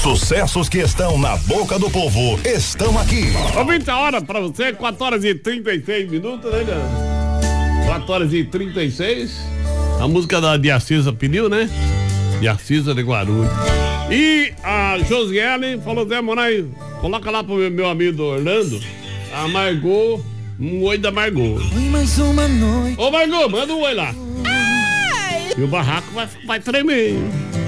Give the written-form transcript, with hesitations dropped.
sucessos que estão na boca do povo estão aqui. 20 horas pra você, 4 horas e 36 minutos, né, cara? 4 horas e 36. A música de Assisa pediu, né? De Assisa de Guarulhos. E a Josiane falou: Zé Moraes, coloca lá pro meu amigo Orlando, a Margot, um oi da Margot. Foi mais uma noite. Ô Margot, manda um oi lá. Ai. E o barraco vai tremer.